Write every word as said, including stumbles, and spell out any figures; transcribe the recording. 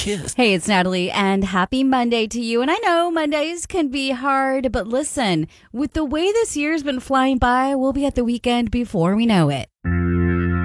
kiss. Hey, it's Natalie, and happy Monday to you. And I know Mondays can be hard, but listen, with the way this year's been flying by, we'll be at the weekend before we know it.